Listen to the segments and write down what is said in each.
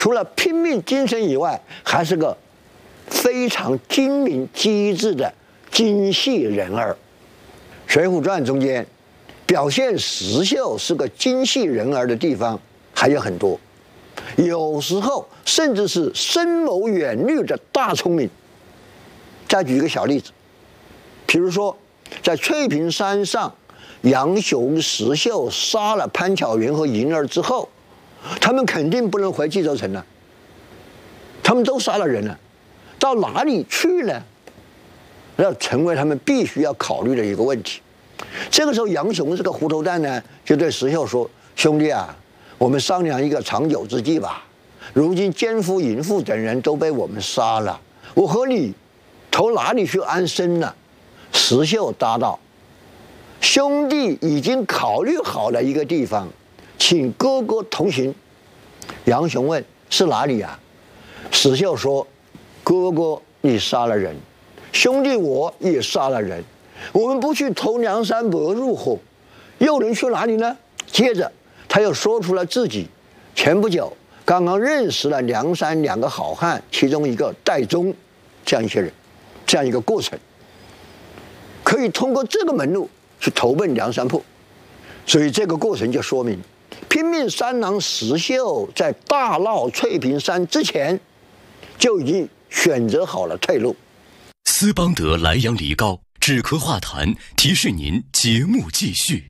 除了拼命精神以外，还是个非常精明机智的精细人儿。《水浒传》中间表现石秀是个精细人儿的地方还有很多，有时候甚至是深谋远虑的大聪明。再举一个小例子，比如说在翠屏山上，杨雄、石秀杀了潘巧云和银儿之后，他们肯定不能回冀州城了，他们都杀了人了，到哪里去呢？那成为他们必须要考虑的一个问题。这个时候，杨雄这个糊涂蛋呢，就对石秀说：“兄弟啊，我们商量一个长久之计吧。如今奸夫、淫妇等人都被我们杀了，我和你投哪里去安身呢？”石秀答道：“兄弟已经考虑好了一个地方，请哥哥同行。”杨雄问：“是哪里啊？”石秀说：“哥哥你杀了人，兄弟我也杀了人，我们不去投梁山伯入伙，又能去哪里呢？”接着他又说出了自己前不久刚刚认识了梁山2个好汉，其中一个戴宗，这样一些人，这样一个过程，可以通过这个门路去投奔梁山泊。所以这个过程就说明，拼命三郎石秀在大闹翠屏山之前就已经选择好了退路。 斯邦德莱阳梨膏止咳化痰，提示您节目继续。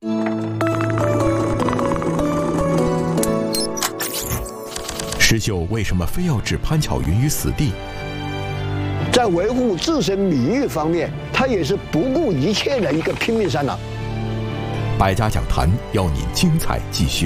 石秀为什么非要置潘巧云于死地？ 在维护自身名誉方面，他也是不顾一切的一个拼命三郎。 百家讲坛要你精彩继续。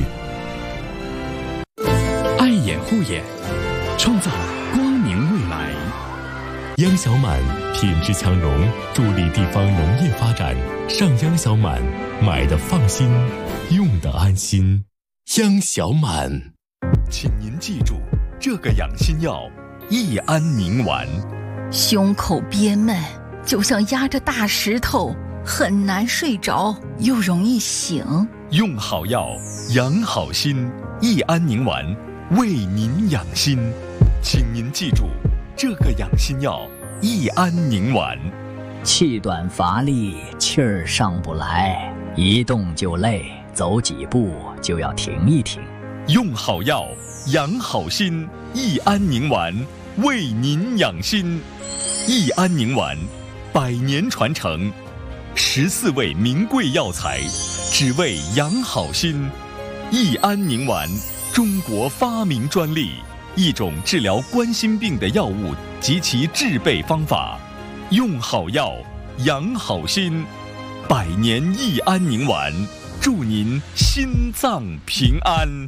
爱眼护眼，创造光明未来。央小满品质强农，助力地方农业发展。上央小满，买的放心，用的安心。央小满， 请您记住这个养心药：益安宁丸。 胸口憋闷，就像压着大石头，很难睡着，又容易醒。 用好药，养好心。益安宁丸，为您养心。请您记住这个养心药：益安宁丸。 气短乏力，气儿上不来，一动就累，走几步就要停一停。 用好药，养好心。益安宁丸，为您养心。益安宁丸，100年传承，14味名贵药材，只为养好心。益安宁丸，中国发明专利，一种治疗冠心病的药物及其制备方法。用好药，养好心。100年益安宁丸，祝您心脏平安。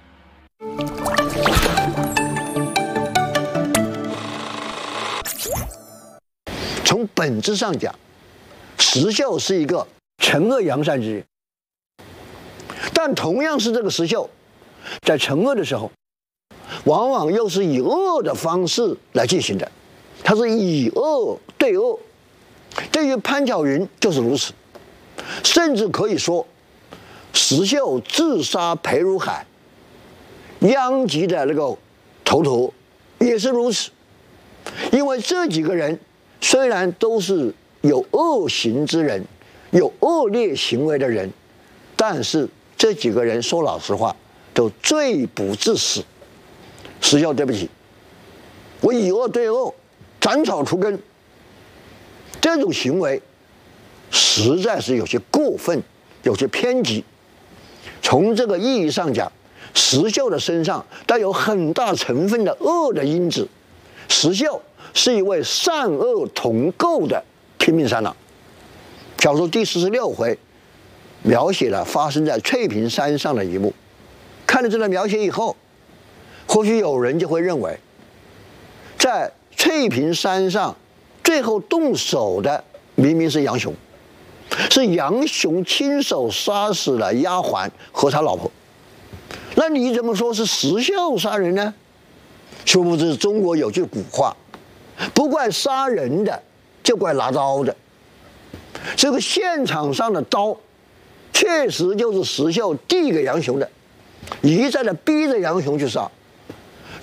从本质上讲，石秀是一个惩恶扬善之人，但同样是这个石秀，在惩恶的时候，往往又是以恶的方式来进行的，他是以恶对恶。对于潘巧云就是如此，甚至可以说，石秀自杀裴如海，殃及的那个头陀也是如此。因为这几个人虽然都是有恶行之人，有恶劣行为的人，但是这几个人说老实话都罪不至死。石秀，对不起，我以恶对恶，斩草除根，这种行为实在是有些过分，有些偏激。从这个意义上讲，石秀的身上带有很大成分的恶的因子。石秀是一位善恶同构的拼命三郎。小说第46回描写了发生在翠屏山上的一幕。看了这段描写以后，或许有人就会认为，在翠屏山上最后动手的明明是杨雄，是杨雄亲手杀死了丫鬟和他老婆。那你怎么说是石秀杀人呢？殊不知中国有句古话，不怪杀人的，就怪拿刀的。这个现场上的刀，确实就是石秀递给杨雄的，一再的逼着杨雄去杀。